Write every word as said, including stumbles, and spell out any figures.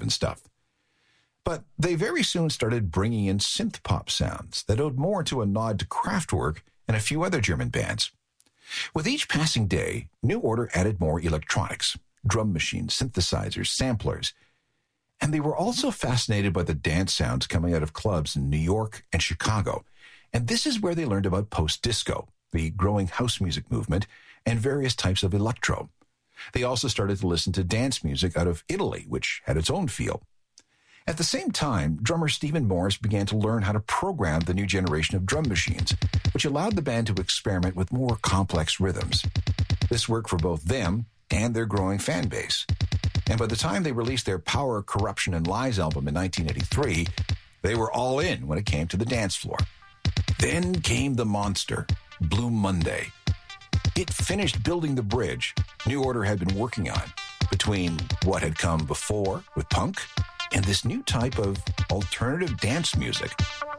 synth-driven stuff. But they very soon started bringing in synth-pop sounds that owed more to a nod to Kraftwerk and a few other German bands. With each passing day, New Order added more electronics, drum machines, synthesizers, samplers, and they were also fascinated by the dance sounds coming out of clubs in New York and Chicago. And this is where they learned about post-disco, the growing house music movement, and various types of electro. They also started to listen to dance music out of Italy, which had its own feel. At the same time, drummer Stephen Morris began to learn how to program the new generation of drum machines, which allowed the band to experiment with more complex rhythms. This worked for both them and their growing fan base. And by the time they released their Power, Corruption, and Lies album in nineteen eighty-three, they were all in when it came to the dance floor. Then came the monster, Blue Monday. It finished building the bridge New Order had been working on between what had come before with punk and this new type of alternative dance music